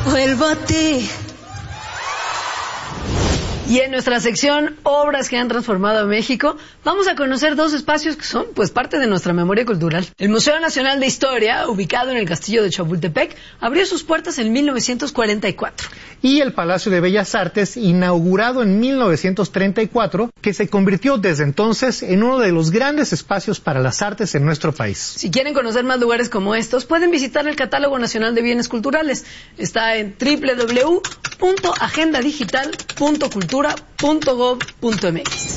Vuelvo a ti. Y en nuestra sección Obras que han transformado a México, vamos a conocer dos espacios que son pues parte de nuestra memoria cultural. El Museo Nacional de Historia, ubicado en el Castillo de Chapultepec, abrió sus puertas en 1944. Y el Palacio de Bellas Artes, inaugurado en 1934, que se convirtió desde entonces en uno de los grandes espacios para las artes en nuestro país. Si quieren conocer más lugares como estos, pueden visitar el Catálogo Nacional de Bienes Culturales. Está en www.agendadigital.cultura.gov.mx.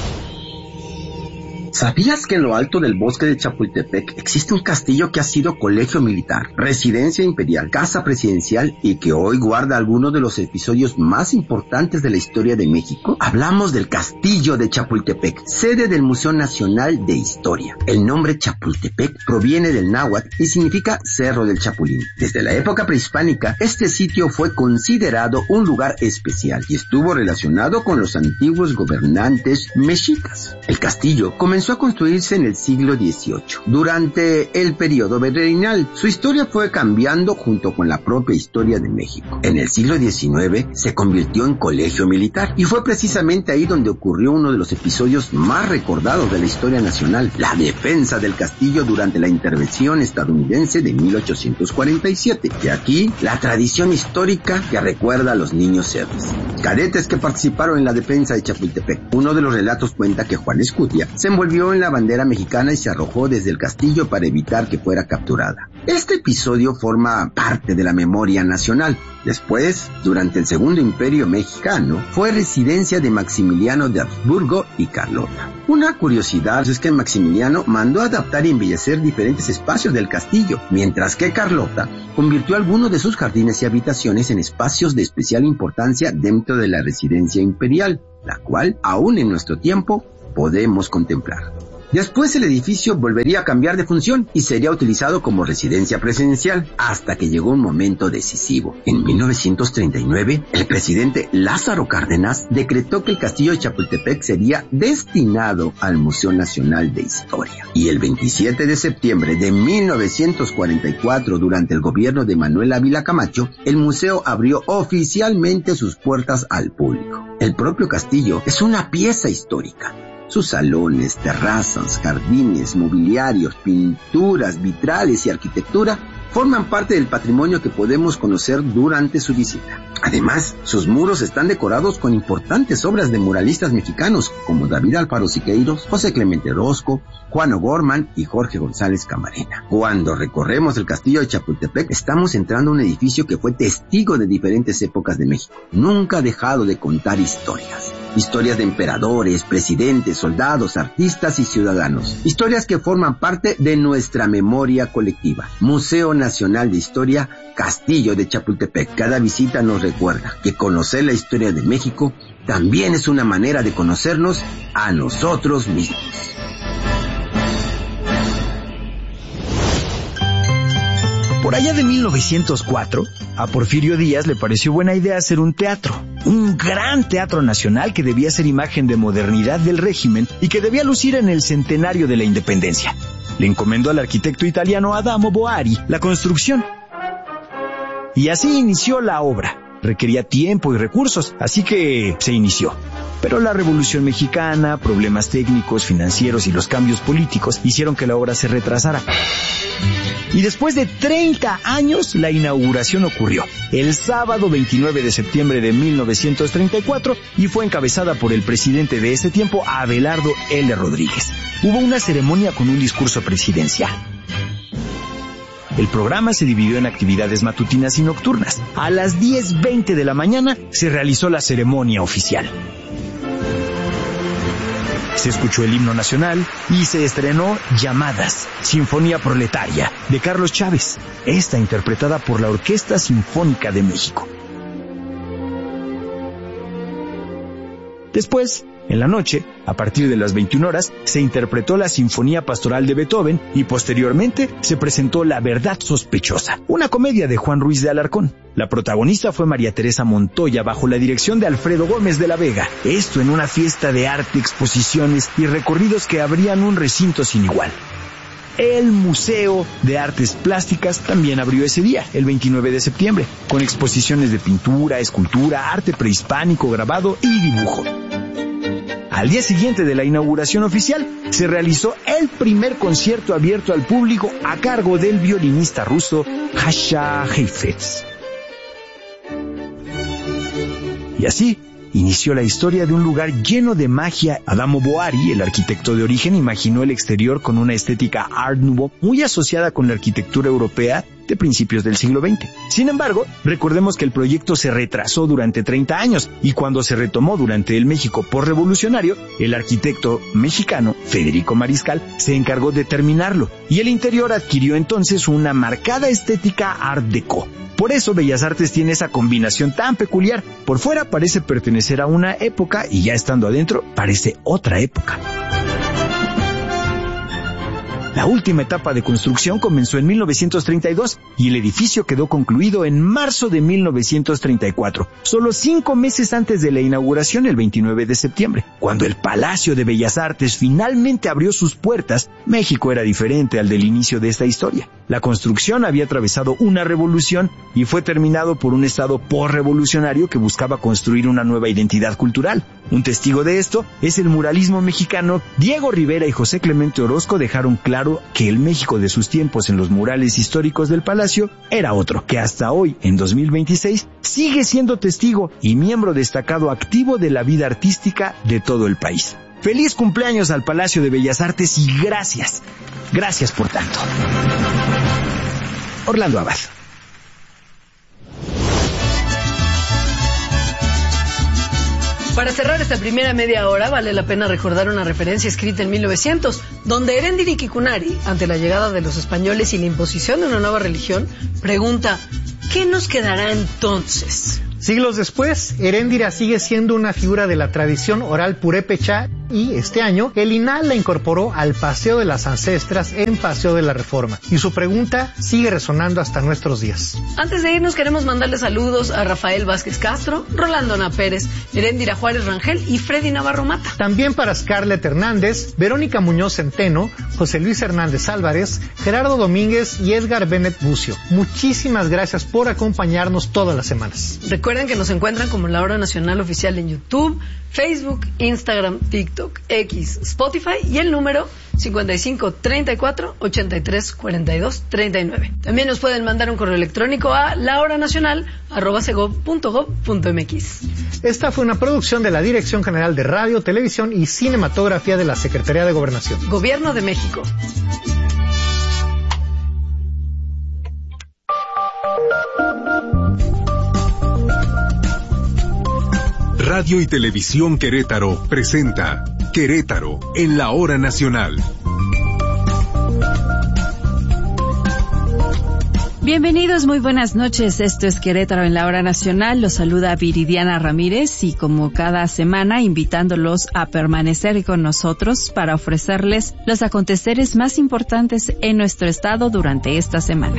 ¿Sabías que en lo alto del bosque de Chapultepec existe un castillo que ha sido colegio militar, residencia imperial, casa presidencial y que hoy guarda algunos de los episodios más importantes de la historia de México? Hablamos del Castillo de Chapultepec, sede del Museo Nacional de Historia. El nombre Chapultepec proviene del náhuatl y significa Cerro del Chapulín. Desde la época prehispánica, este sitio fue considerado un lugar especial y estuvo relacionado con los antiguos gobernantes mexicas. El castillo comenzó a construirse en el siglo XVIII. Durante el periodo virreinal, su historia fue cambiando junto con la propia historia de México. En el siglo XIX se convirtió en colegio militar y fue precisamente ahí donde ocurrió uno de los episodios más recordados de la historia nacional, la defensa del castillo durante la intervención estadounidense de 1847. De aquí la tradición histórica que recuerda a los niños héroes, cadetes que participaron en la defensa de Chapultepec. Uno de los relatos cuenta que Juan Escutia se envolvió en la bandera mexicana y se arrojó desde el castillo para evitar que fuera capturada. Este episodio forma parte de la memoria nacional. Después, durante el Segundo Imperio Mexicano, fue residencia de Maximiliano de Habsburgo y Carlota. Una curiosidad es que Maximiliano mandó adaptar y embellecer diferentes espacios del castillo, mientras que Carlota convirtió algunos de sus jardines y habitaciones en espacios de especial importancia dentro de la residencia imperial, la cual, aún en nuestro tiempo, podemos contemplar. Después el edificio volvería a cambiar de función y sería utilizado como residencia presidencial hasta que llegó un momento decisivo. En 1939, el presidente Lázaro Cárdenas decretó que el castillo de Chapultepec sería destinado al Museo Nacional de Historia. Y el 27 de septiembre de 1944, durante el gobierno de Manuel Ávila Camacho, el museo abrió oficialmente sus puertas al público. El propio castillo es una pieza histórica. Sus salones, terrazas, jardines, mobiliarios, pinturas, vitrales y arquitectura forman parte del patrimonio que podemos conocer durante su visita. Además, sus muros están decorados con importantes obras de muralistas mexicanos como David Alfaro Siqueiros, José Clemente Orozco, Juan O'Gorman y Jorge González Camarena. Cuando recorremos el castillo de Chapultepec, estamos entrando a un edificio que fue testigo de diferentes épocas de México. Nunca ha dejado de contar historias. Historias de emperadores, presidentes, soldados, artistas y ciudadanos. Historias que forman parte de nuestra memoria colectiva. Museo Nacional de Historia, Castillo de Chapultepec. Cada visita nos recuerda que conocer la historia de México también es una manera de conocernos a nosotros mismos. Por allá de 1904, a Porfirio Díaz le pareció buena idea hacer un teatro, un gran teatro nacional que debía ser imagen de modernidad del régimen y que debía lucir en el centenario de la independencia. Le encomendó al arquitecto italiano Adamo Boari la construcción. Y así inició la obra. Requería tiempo y recursos, así que se inició. Pero la Revolución Mexicana, problemas técnicos, financieros y los cambios políticos hicieron que la obra se retrasara. Y después de 30 años, la inauguración ocurrió el sábado 29 de septiembre de 1934 y fue encabezada por el presidente de ese tiempo, Abelardo L. Rodríguez. Hubo una ceremonia con un discurso presidencial. El programa se dividió en actividades matutinas y nocturnas. A las 10:20 de la mañana se realizó la ceremonia oficial. Se escuchó el himno nacional y se estrenó Llamadas, Sinfonía Proletaria, de Carlos Chávez, esta interpretada por la Orquesta Sinfónica de México. Después, en la noche, a partir de las 21 horas, se interpretó la Sinfonía Pastoral de Beethoven y posteriormente se presentó La Verdad Sospechosa, una comedia de Juan Ruiz de Alarcón. La protagonista fue María Teresa Montoya bajo la dirección de Alfredo Gómez de la Vega. Esto en una fiesta de arte, exposiciones y recorridos que abrían un recinto sin igual. el Museo de Artes Plásticas también abrió ese día, el 29 de septiembre, con exposiciones de pintura, escultura, arte prehispánico, grabado y dibujo. Al día siguiente de la inauguración oficial, se realizó el primer concierto abierto al público a cargo del violinista ruso Jasha Heifetz. Y así inició la historia de un lugar lleno de magia. Adamo Boari, el arquitecto de origen, imaginó el exterior con una estética Art Nouveau muy asociada con la arquitectura europea de principios del siglo XX. Sin embargo, recordemos que el proyecto se retrasó durante 30 años y cuando se retomó durante el México posrevolucionario, el arquitecto mexicano Federico Mariscal se encargó de terminarlo y el interior adquirió entonces una marcada estética Art Deco. Por eso Bellas Artes tiene esa combinación tan peculiar. Por fuera parece pertenecer a una época y ya estando adentro parece otra época. La última etapa de construcción comenzó en 1932 y el edificio quedó concluido en marzo de 1934, solo 5 meses antes de la inauguración el 29 de septiembre. Cuando el Palacio de Bellas Artes finalmente abrió sus puertas, México era diferente al del inicio de esta historia. La construcción había atravesado una revolución y fue terminado por un Estado posrevolucionario que buscaba construir una nueva identidad cultural. Un testigo de esto es el muralismo mexicano. Diego Rivera y José Clemente Orozco dejaron claro que el México de sus tiempos en los murales históricos del Palacio era otro, que hasta hoy, en 2026, sigue siendo testigo y miembro destacado activo de la vida artística de todo el país. ¡Feliz cumpleaños al Palacio de Bellas Artes y gracias! Gracias por tanto. Orlando Abad. Para cerrar esta primera media hora, vale la pena recordar una referencia escrita en 1900, donde Erendira Kikunari, ante la llegada de los españoles y la imposición de una nueva religión, pregunta: ¿qué nos quedará entonces? Siglos después, Erendira sigue siendo una figura de la tradición oral purépecha y este año el INAH la incorporó al Paseo de las Ancestras en Paseo de la Reforma y su pregunta sigue resonando hasta nuestros días. Antes de irnos queremos mandarle saludos a Rafael Vázquez Castro, Rolando Ana Pérez, Erendira Juárez Rangel y Freddy Navarro Mata. También para Scarlett Hernández, Verónica Muñoz Centeno, José Luis Hernández Álvarez, Gerardo Domínguez y Edgar Bennett Bucio. Muchísimas gracias por acompañarnos todas las semanas. Recuerden que nos encuentran como La Hora Nacional Oficial en YouTube, Facebook, Instagram, TikTok, X, Spotify y el número 55 34 83 42 39. También nos pueden mandar un correo electrónico a lahoranacional@segov.gov.mx. Esta fue una producción de la Dirección General de Radio, Televisión y Cinematografía de la Secretaría de Gobernación. Gobierno de México. Radio y Televisión Querétaro presenta Querétaro en la Hora Nacional. Bienvenidos, muy buenas noches. Esto es Querétaro en la Hora Nacional. Los saluda Viridiana Ramírez y como cada semana invitándolos a permanecer con nosotros para ofrecerles los aconteceres más importantes en nuestro estado durante esta semana.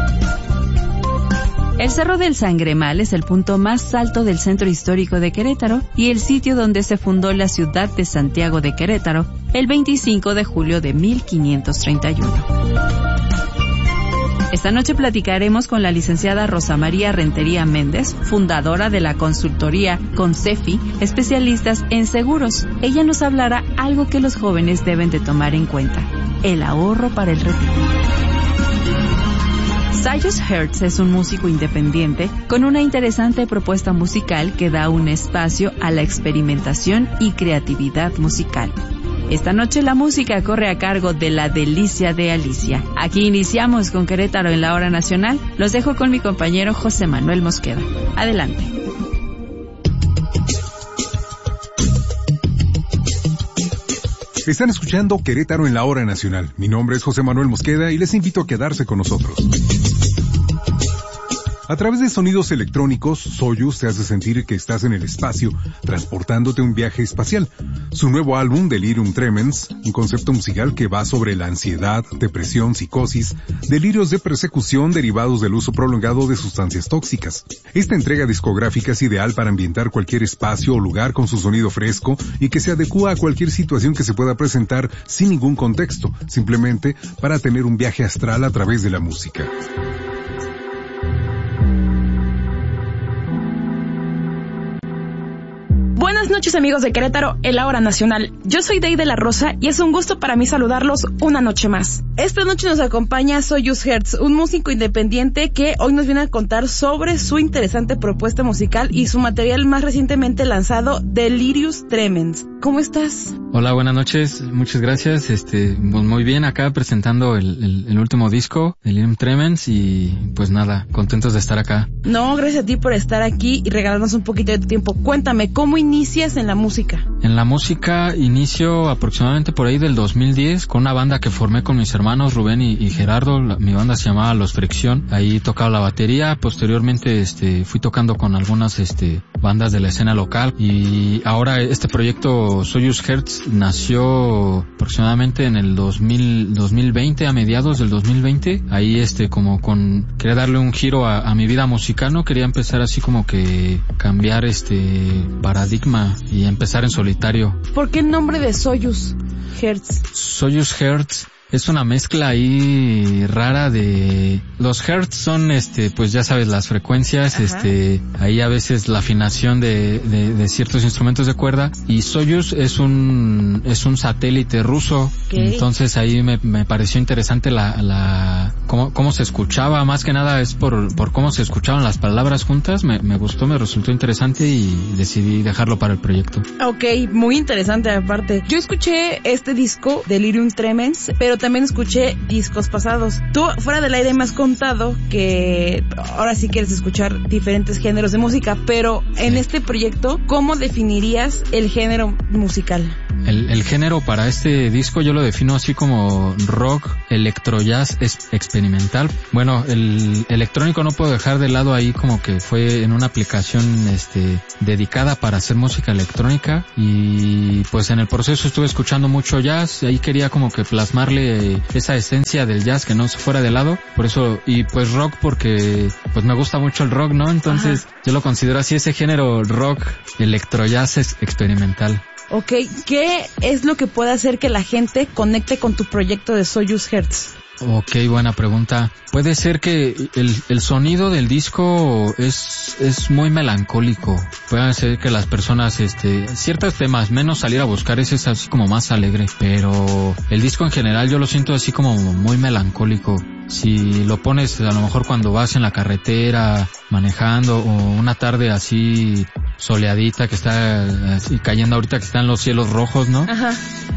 El Cerro del Sangremal es el punto más alto del centro histórico de Querétaro y el sitio donde se fundó la ciudad de Santiago de Querétaro el 25 de julio de 1531. Esta noche platicaremos con la licenciada Rosa María Rentería Méndez, fundadora de la consultoría Concefi, especialistas en seguros. Ella nos hablará algo que los jóvenes deben de tomar en cuenta: el ahorro para el retiro. Zayos Hertz es un músico independiente con una interesante propuesta musical que da un espacio a la experimentación y creatividad musical. Esta noche la música corre a cargo de La Delicia de Alicia. Aquí iniciamos con Querétaro en la Hora Nacional. Los dejo con mi compañero José Manuel Mosqueda. Adelante. Están escuchando Querétaro en la Hora Nacional. Mi nombre es José Manuel Mosqueda y les invito a quedarse con nosotros. A través de sonidos electrónicos, Soyuz te hace sentir que estás en el espacio, transportándote un viaje espacial. Su nuevo álbum, Delirium Tremens, un concepto musical que va sobre la ansiedad, depresión, psicosis, delirios de persecución derivados del uso prolongado de sustancias tóxicas. Esta entrega discográfica es ideal para ambientar cualquier espacio o lugar con su sonido fresco y que se adecúa a cualquier situación que se pueda presentar sin ningún contexto, simplemente para tener un viaje astral a través de la música. Buenas noches, amigos de Querétaro, en la Hora Nacional. Yo soy Dey de la Rosa y es un gusto para mí saludarlos una noche más. Esta noche nos acompaña Soyuz Hertz, un músico independiente que hoy nos viene a contar sobre su interesante propuesta musical y su material más recientemente lanzado, Delirium Tremens. ¿Cómo estás? Hola, buenas noches, muchas gracias. Pues muy bien, acá presentando el último disco, Delirium Tremens, y pues nada, contentos de estar acá. No, gracias a ti por estar aquí y regalarnos un poquito de tu tiempo. Cuéntame, ¿cómo inicias en la música? En la música inicio aproximadamente por ahí del 2010 con una banda que formé con mis hermanos Rubén y Gerardo. Mi banda se llamaba Los Fricción. Ahí tocaba la batería. Posteriormente fui tocando con algunas bandas de la escena local, y ahora este proyecto Soyuz Hertz nació aproximadamente en el 2020, a mediados del 2020. Ahí quería darle un giro a mi vida musical, ¿no? Quería empezar así como que cambiar paradigma y empezar en solitario. ¿Por qué el nombre de Soyuz Hertz? Soyuz Hertz es una mezcla ahí rara de... Los hertz son, pues ya sabes, las frecuencias, ahí a veces la afinación de ciertos instrumentos de cuerda, y Soyuz es un satélite ruso. Okay. Entonces ahí me pareció interesante cómo se escuchaba, más que nada es por cómo se escuchaban las palabras juntas. Me gustó, me resultó interesante y decidí dejarlo para el proyecto. Ok, muy interesante aparte. Yo escuché este disco, Delirium Tremens, pero también escuché discos pasados. Tú, fuera del aire, me has contado que ahora sí quieres escuchar diferentes géneros de música, pero en este proyecto, ¿cómo definirías el género musical? El género para este disco yo lo defino así como rock, electrojazz experimental. Bueno, el electrónico no puedo dejar de lado ahí, como que fue en una aplicación dedicada para hacer música electrónica, y pues en el proceso estuve escuchando mucho jazz. Ahí quería como que plasmarle esa esencia del jazz, que no se fuera de lado. Por eso, y pues rock porque pues me gusta mucho el rock, ¿no? Entonces yo lo considero así, ese género rock, electrojazz experimental. Ok, ¿qué es lo que puede hacer que la gente conecte con tu proyecto de Soyuz Hertz? Ok, buena pregunta. Puede ser que el sonido del disco es muy melancólico. Puede ser que las personas, ciertos temas, menos salir a buscar, ese es así como más alegre. Pero el disco en general yo lo siento así como muy melancólico. Si lo pones a lo mejor cuando vas en la carretera manejando, o una tarde así soleadita que está así cayendo ahorita, que están los cielos rojos, ¿no? Ajá.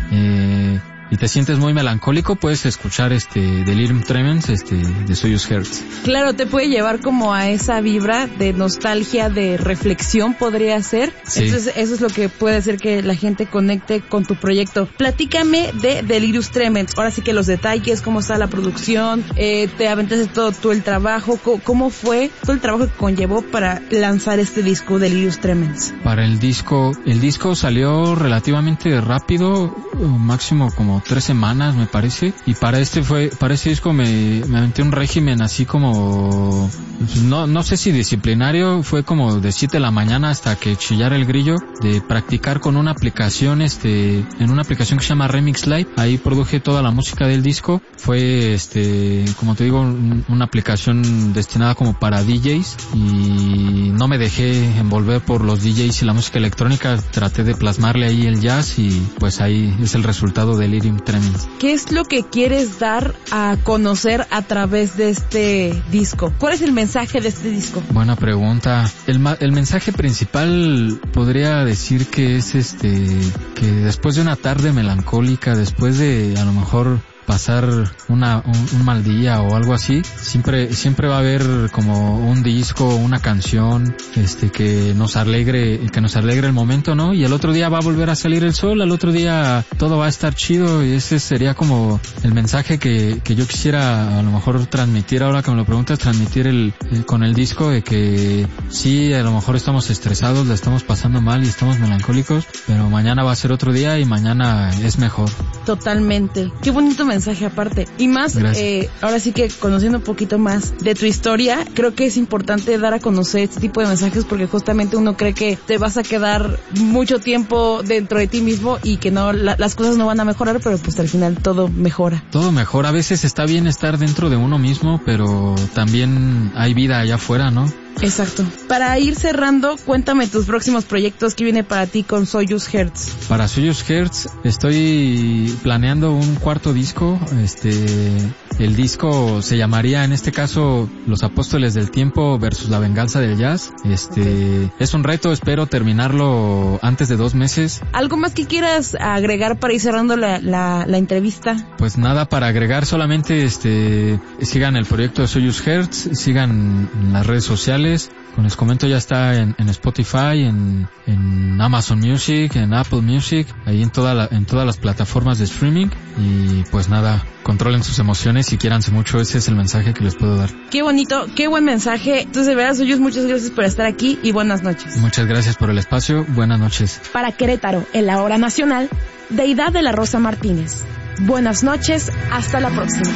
Y te sientes muy melancólico, puedes escuchar Delirium Tremens de Soyuz Hertz. Claro, te puede llevar como a esa vibra de nostalgia, de reflexión, podría ser. Sí. Entonces, eso es lo que puede hacer que la gente conecte con tu proyecto. Platícame de Delirium Tremens. Ahora sí que los detalles, cómo está la producción, te aventaste todo el trabajo, cómo fue todo el trabajo que conllevó para lanzar este disco, Delirium Tremens. Para el disco salió relativamente rápido, máximo como 3 semanas me parece, y para este disco me aventé un régimen así como, no sé si disciplinario, fue como de 7 de la mañana hasta que chillara el grillo, de practicar con una aplicación, en una aplicación que se llama Remix Live. Ahí produje toda la música del disco. Fue como te digo, una aplicación destinada como para DJs, y no me dejé envolver por los DJs y la música electrónica. Traté de plasmarle ahí el jazz, y pues ahí es el resultado de Delirium Tremens. ¿Qué es lo que quieres dar a conocer a través de este disco? ¿Cuál es el mensaje de este disco? Buena pregunta. El mensaje principal podría decir que es que después de una tarde melancólica, después de a lo mejor pasar un mal día o algo así, siempre va a haber como un disco, una canción, que nos alegre el momento, ¿no? Y el otro día va a volver a salir el sol, al otro día todo va a estar chido, y ese sería como el mensaje que yo quisiera a lo mejor transmitir, ahora que me lo preguntas, transmitir con el disco, de que sí, a lo mejor estamos estresados, la estamos pasando mal y estamos melancólicos, pero mañana va a ser otro día y mañana es mejor. Totalmente. Qué bonito mensaje aparte. Y más, ahora sí que conociendo un poquito más de tu historia, creo que es importante dar a conocer este tipo de mensajes, porque justamente uno cree que te vas a quedar mucho tiempo dentro de ti mismo y que no, las cosas no van a mejorar, pero pues al final todo mejora. Todo mejora. A veces está bien estar dentro de uno mismo, pero también hay vida allá afuera, ¿no? Exacto. Para ir cerrando, cuéntame tus próximos proyectos. ¿Qué viene para ti con Soyuz Hertz? Para Soyuz Hertz estoy planeando un cuarto disco. El disco se llamaría, en este caso, Los Apóstoles del Tiempo versus la Venganza del Jazz. Es un reto, espero terminarlo antes de 2 meses. ¿Algo más que quieras agregar para ir cerrando la entrevista? Pues nada, para agregar solamente sigan el proyecto de Soyuz Hertz, sigan en las redes sociales. Como les comento, ya está en Spotify, en Amazon Music, en Apple Music, ahí en todas las plataformas de streaming. Y pues nada, controlen sus emociones y quiéranse mucho. Ese es el mensaje que les puedo dar. Qué bonito, qué buen mensaje. Entonces, de verdad, Soyuz, muchas gracias por estar aquí y buenas noches. Muchas gracias por el espacio. Buenas noches. Para Querétaro, en la hora nacional, Deidad de la Rosa Martínez. Buenas noches, hasta la próxima.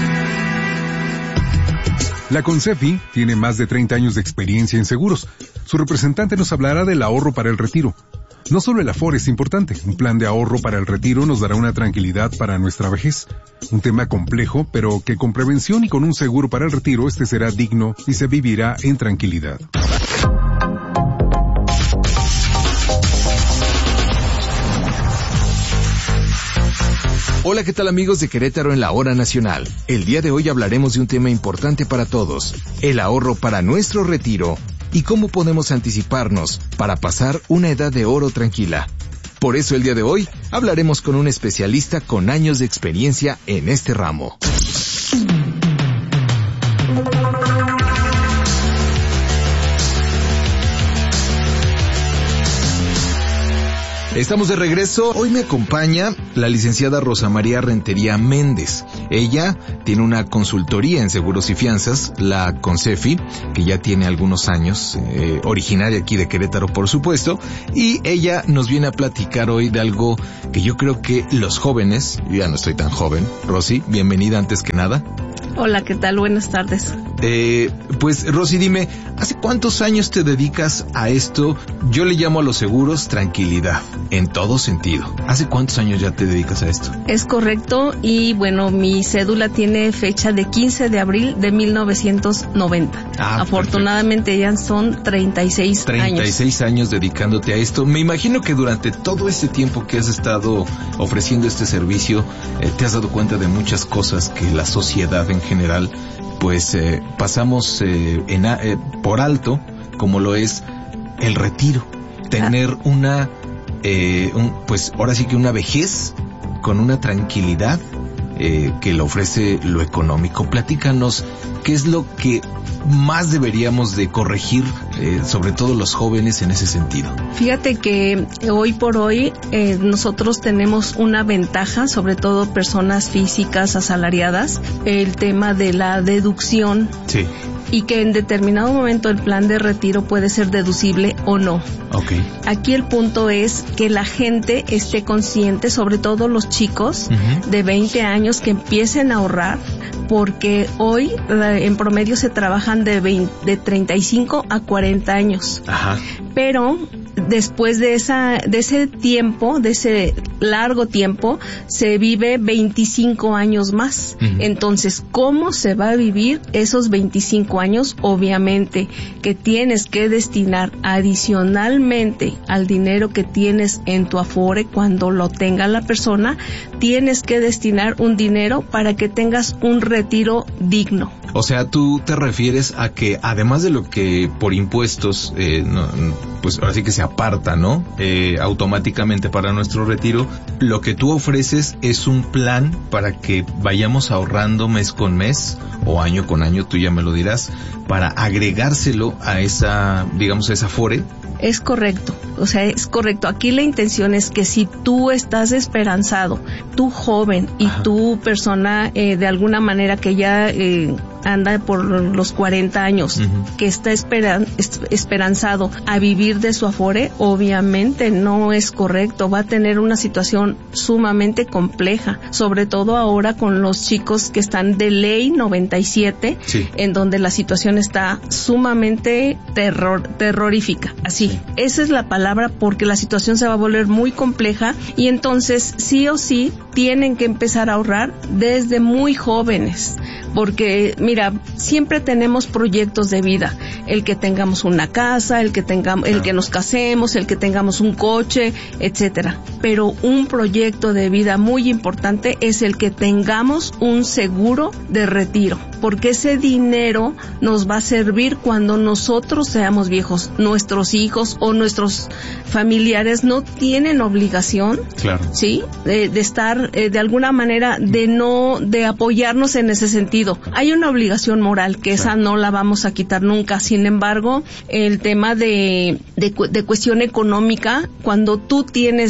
La CONCEFI tiene más de 30 años de experiencia en seguros. Su representante nos hablará del ahorro para el retiro. No solo el Afore es importante, un plan de ahorro para el retiro nos dará una tranquilidad para nuestra vejez. Un tema complejo, pero que con prevención y con un seguro para el retiro, será digno y se vivirá en tranquilidad. Hola, ¿qué tal amigos de Querétaro en la Hora Nacional? El día de hoy hablaremos de un tema importante para todos, el ahorro para nuestro retiro y cómo podemos anticiparnos para pasar una edad de oro tranquila. Por eso el día de hoy hablaremos con un especialista con años de experiencia en este ramo. Estamos de regreso. Hoy me acompaña la licenciada Rosa María Rentería Méndez. Ella tiene una consultoría en seguros y fianzas, la CONCEFI, que ya tiene algunos años, originaria aquí de Querétaro, por supuesto, y ella nos viene a platicar hoy de algo que yo creo que los jóvenes, yo ya no estoy tan joven, Rosy, bienvenida antes que nada. Hola, ¿qué tal? Buenas tardes. Pues Rosy, dime, ¿hace cuántos años te dedicas a esto? Yo le llamo a los seguros tranquilidad, en todo sentido. ¿Hace cuántos años ya te dedicas a esto? Es correcto, y bueno, mi cédula tiene fecha de 15 de abril de 1990. Afortunadamente ya son 36 años. 36 años dedicándote a esto. Me imagino que durante todo este tiempo que has estado ofreciendo este servicio, te has dado cuenta de muchas cosas que la sociedad en general pues pasamos por alto, como lo es el retiro, tener pues ahora sí que una vejez con una tranquilidad que le ofrece lo económico. Platícanos, ¿qué es lo que más deberíamos de corregir, sobre todo los jóvenes en ese sentido? Fíjate que hoy por hoy nosotros tenemos una ventaja, sobre todo personas físicas asalariadas, el tema de la deducción. Sí. Y que en determinado momento el plan de retiro puede ser deducible o no. Okay. Aquí el punto es que la gente esté consciente, sobre todo los chicos de 20 años, que empiecen a ahorrar, porque hoy en promedio se trabajan de 35 a 40 años. Ajá. Pero después de ese tiempo, de ese largo tiempo, se vive 25 años más. Entonces, ¿cómo se va a vivir esos 25 años? Obviamente que tienes que destinar adicionalmente al dinero que tienes en tu Afore, cuando lo tenga la persona, tienes que destinar un dinero para que tengas un retiro digno. O sea, tú te refieres a que además de lo que por impuestos, pues ahora sí que se aparta, ¿no? Automáticamente para nuestro retiro, lo que tú ofreces es un plan para que vayamos ahorrando mes con mes o año con año, tú ya me lo dirás, para agregárselo a esa, digamos, a esa Afore. Es correcto, o sea, es correcto. Aquí la intención es que si tú estás esperanzado, tú joven y tú persona de alguna manera que ya anda por los 40 años, que está esperanzado a vivir de su Afore, obviamente no es correcto, va a tener una situación sumamente compleja, sobre todo ahora con los chicos que están de ley 97, en donde la situación está sumamente terrorífica, así. Esa es la palabra, porque la situación se va a volver muy compleja y entonces sí o sí tienen que empezar a ahorrar desde muy jóvenes. Porque, mira, siempre tenemos proyectos de vida. El que tengamos una casa, el que nos casemos, el que tengamos un coche, etcétera. Pero un proyecto de vida muy importante es el que tengamos un seguro de retiro. Porque ese dinero nos va a servir cuando nosotros seamos viejos. Nuestros hijos o nuestros familiares no tienen obligación, ¿sí? De estar, de alguna manera, de apoyarnos en ese sentido. Hay una obligación moral que esa no la vamos a quitar nunca. Sin embargo, el tema de cuestión económica, cuando tú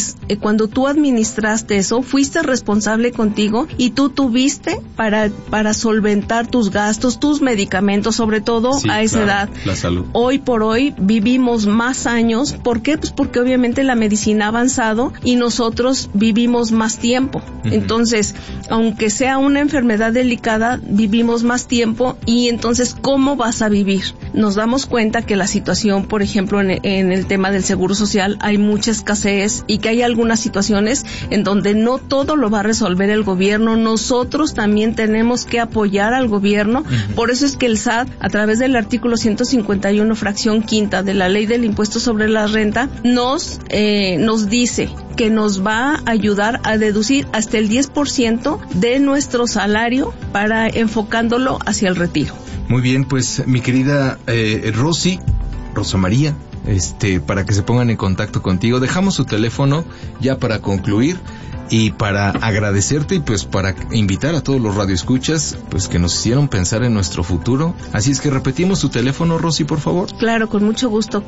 administraste eso, fuiste responsable contigo y tú tuviste para solventar tus gastos, tus medicamentos, sobre todo a esa edad. La salud. Hoy por hoy vivimos más años. ¿Por qué? Pues porque obviamente la medicina ha avanzado y nosotros vivimos más tiempo. Entonces, aunque sea una enfermedad delicada, vivimos más tiempo y entonces, ¿cómo vas a vivir? Nos damos cuenta que la situación, por ejemplo, en el tema del seguro social, hay mucha escasez y que hay algunas situaciones en donde no todo lo va a resolver el gobierno. Nosotros también tenemos que apoyar al gobierno. Por eso es que el SAT, a través del artículo 151, fracción quinta de la Ley del Impuesto sobre la Renta, nos dice que nos va a ayudar a deducir hasta el 10% de nuestro salario para enfocándolo hacia el retiro. Muy bien, pues mi querida Rosa María, para que se pongan en contacto contigo, dejamos su teléfono ya para concluir y para agradecerte y pues para invitar a todos los radioescuchas pues que nos hicieron pensar en nuestro futuro. Así es que repetimos su teléfono, Rosy, por favor. Claro, con mucho gusto.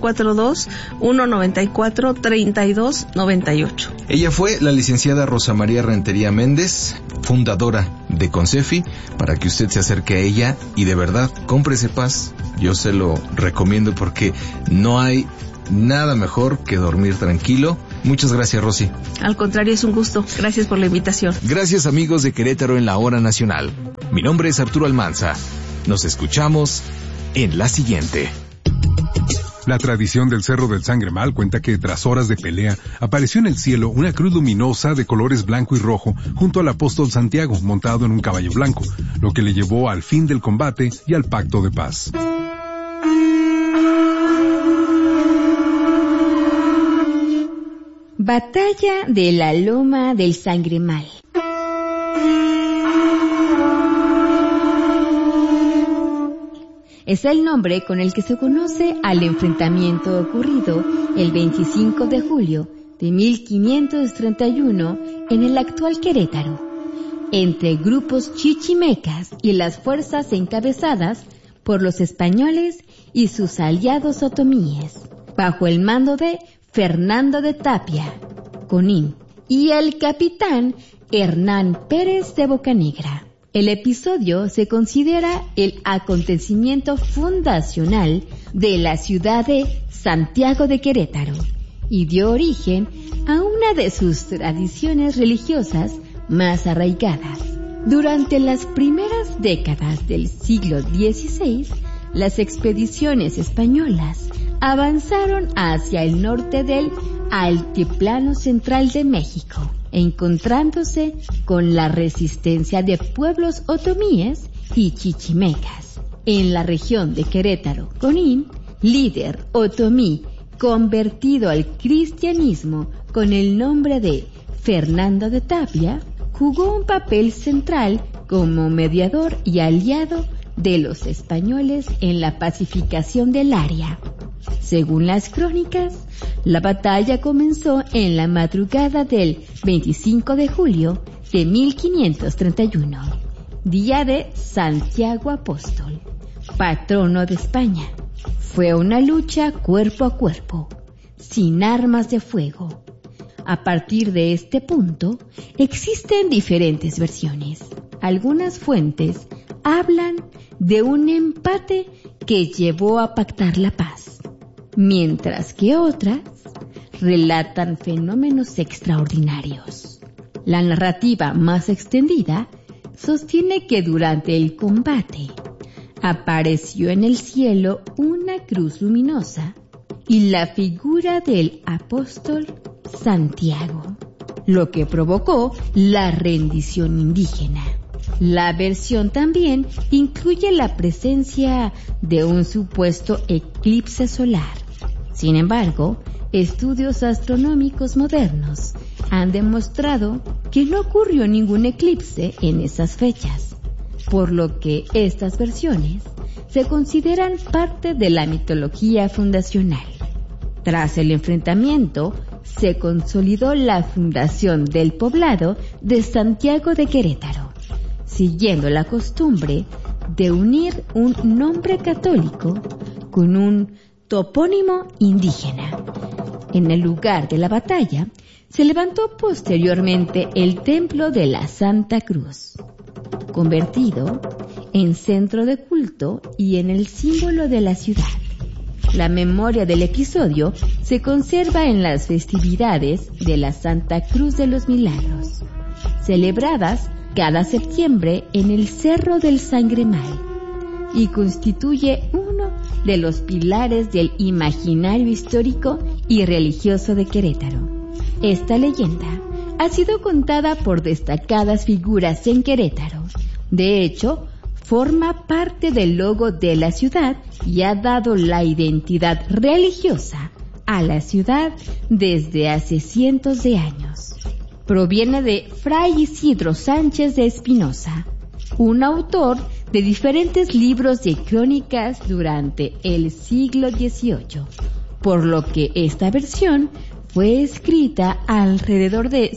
442-194-3298. Ella fue la licenciada Rosa María Rentería Méndez, fundadora de CONCEFI, para que usted se acerque a ella y de verdad cómprese paz. Yo se lo recomiendo porque no hay nada mejor que dormir tranquilo. Muchas gracias, Rosy. Al contrario, es un gusto. Gracias por la invitación. Gracias, amigos de Querétaro en la Hora Nacional. Mi nombre es Arturo Almanza. Nos escuchamos en la siguiente. La tradición del Cerro del Sangremal cuenta que tras horas de pelea apareció en el cielo una cruz luminosa de colores blanco y rojo junto al apóstol Santiago montado en un caballo blanco, lo que le llevó al fin del combate y al pacto de paz. Batalla de la Loma del Sangremal. Es el nombre con el que se conoce al enfrentamiento ocurrido el 25 de julio de 1531 en el actual Querétaro, entre grupos chichimecas y las fuerzas encabezadas por los españoles y sus aliados otomíes, bajo el mando de Fernando de Tapia, Conín, y el capitán Hernán Pérez de Bocanegra. El episodio se considera el acontecimiento fundacional de la ciudad de Santiago de Querétaro y dio origen a una de sus tradiciones religiosas más arraigadas. Durante las primeras décadas del siglo XVI, las expediciones españolas avanzaron hacia el norte del altiplano central de México, encontrándose con la resistencia de pueblos otomíes y chichimecas. En la región de Querétaro, Conín, líder otomí convertido al cristianismo con el nombre de Fernando de Tapia jugó un papel central como mediador y aliado de los españoles en la pacificación del área. Según las crónicas, la batalla comenzó en la madrugada del 25 de julio de 1531, día de Santiago Apóstol, patrono de España. Fue una lucha cuerpo a cuerpo, sin armas de fuego. A partir de este punto, existen diferentes versiones. Algunas fuentes hablan de un empate que llevó a pactar la paz, mientras que otras relatan fenómenos extraordinarios. La narrativa más extendida sostiene que durante el combate apareció en el cielo una cruz luminosa y la figura del apóstol Santiago, lo que provocó la rendición indígena. La versión también incluye la presencia de un supuesto eclipse solar. Sin embargo, estudios astronómicos modernos han demostrado que no ocurrió ningún eclipse en esas fechas, por lo que estas versiones se consideran parte de la mitología fundacional. Tras el enfrentamiento, se consolidó la fundación del poblado de Santiago de Querétaro, siguiendo la costumbre de unir un nombre católico con un topónimo indígena. En el lugar de la batalla, se levantó posteriormente el Templo de la Santa Cruz, convertido en centro de culto y en el símbolo de la ciudad. La memoria del episodio se conserva en las festividades de la Santa Cruz de los Milagros, celebradas cada septiembre en el Cerro del Sangremal, y constituye uno de los pilares del imaginario histórico y religioso de Querétaro. Esta leyenda ha sido contada por destacadas figuras en Querétaro. De hecho, forma parte del logo de la ciudad y ha dado la identidad religiosa a la ciudad desde hace cientos de años. Proviene de Fray Isidro Sánchez de Espinosa, un autor de diferentes libros de crónicas durante el siglo XVIII, por lo que esta versión fue escrita alrededor de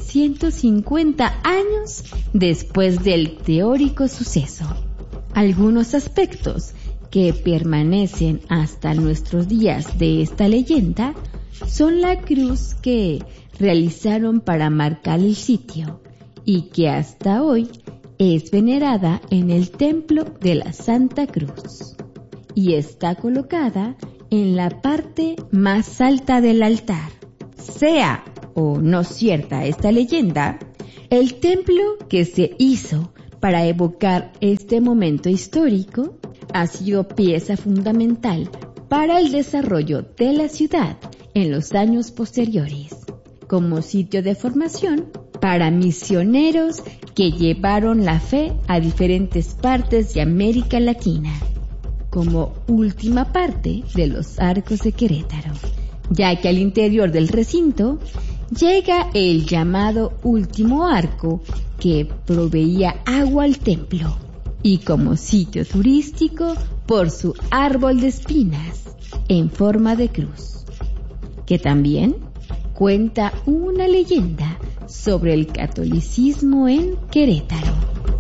150 años después del teórico suceso. Algunos aspectos que permanecen hasta nuestros días de esta leyenda son la cruz que realizaron para marcar el sitio y que hasta hoy es venerada en el Templo de la Santa Cruz y está colocada en la parte más alta del altar. Sea o no cierta esta leyenda, el templo que se hizo para evocar este momento histórico ha sido pieza fundamental para el desarrollo de la ciudad en los años posteriores, como sitio de formación para misioneros que llevaron la fe a diferentes partes de América Latina, como última parte de los arcos de Querétaro, ya que al interior del recinto llega el llamado último arco que proveía agua al templo, y como sitio turístico por su árbol de espinas en forma de cruz, que también cuenta una leyenda sobre el catolicismo en Querétaro.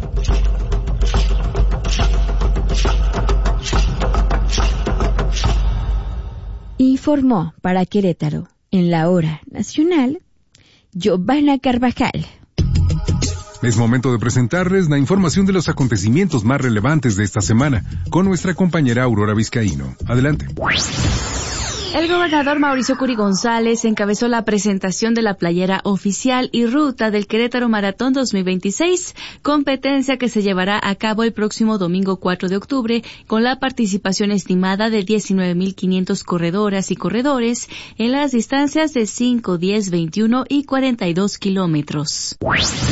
Informó para Querétaro, en la Hora Nacional, Giovanna Carvajal. Es momento de presentarles la información de los acontecimientos más relevantes de esta semana, con nuestra compañera Aurora Vizcaíno. Adelante. El gobernador Mauricio Curi González encabezó la presentación de la playera oficial y ruta del Querétaro Maratón 2026, competencia que se llevará a cabo el próximo domingo 4 de octubre, con la participación estimada de 19,500 corredoras y corredores en las distancias de 5, 10, 21 y 42 kilómetros.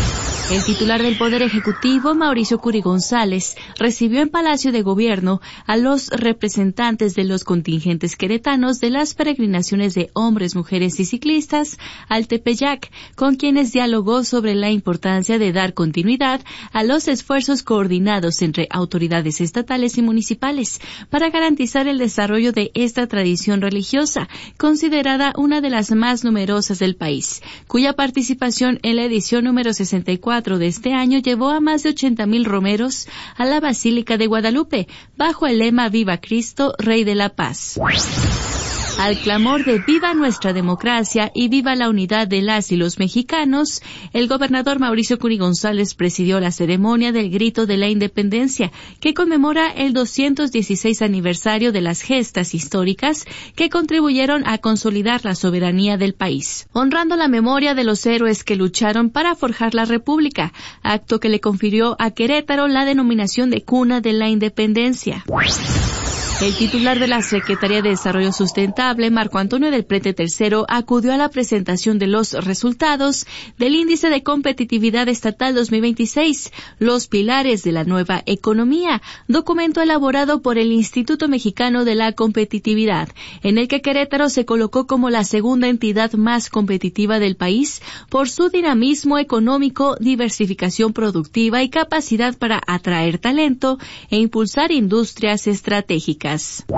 El titular del Poder Ejecutivo, Mauricio Curi González, recibió en Palacio de Gobierno a los representantes de los contingentes queretanos de las peregrinaciones de hombres, mujeres y ciclistas al Tepeyac, con quienes dialogó sobre la importancia de dar continuidad a los esfuerzos coordinados entre autoridades estatales y municipales para garantizar el desarrollo de esta tradición religiosa, considerada una de las más numerosas del país, cuya participación en la edición número 64 de este año llevó a más de 80,000 romeros a la Basílica de Guadalupe, bajo el lema Viva Cristo, Rey de la Paz. Al clamor de viva nuestra democracia y viva la unidad de las y los mexicanos, el gobernador Mauricio Curi González presidió la ceremonia del Grito de la Independencia, que conmemora el 216 aniversario de las gestas históricas que contribuyeron a consolidar la soberanía del país, honrando la memoria de los héroes que lucharon para forjar la República, acto que le confirió a Querétaro la denominación de Cuna de la Independencia. El titular de la Secretaría de Desarrollo Sustentable, Marco Antonio del Prete III, acudió a la presentación de los resultados del Índice de Competitividad Estatal 2026, los pilares de la nueva economía, documento elaborado por el Instituto Mexicano de la Competitividad, en el que Querétaro se colocó como la segunda entidad más competitiva del país por su dinamismo económico, diversificación productiva y capacidad para atraer talento e impulsar industrias estratégicas.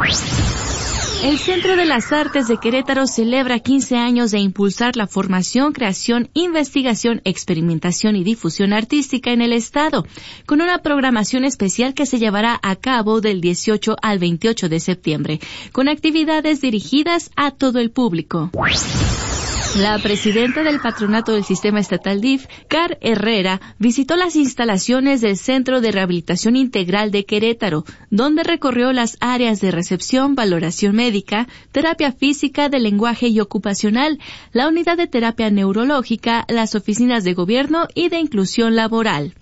El Centro de las Artes de Querétaro celebra 15 años de impulsar la formación, creación, investigación, experimentación y difusión artística en el estado, con una programación especial que se llevará a cabo del 18 al 28 de septiembre, con actividades dirigidas a todo el público. La presidenta del Patronato del Sistema Estatal DIF, Car Herrera, visitó las instalaciones del Centro de Rehabilitación Integral de Querétaro, donde recorrió las áreas de recepción, valoración médica, terapia física, de lenguaje y ocupacional, la unidad de terapia neurológica, las oficinas de gobierno y de inclusión laboral.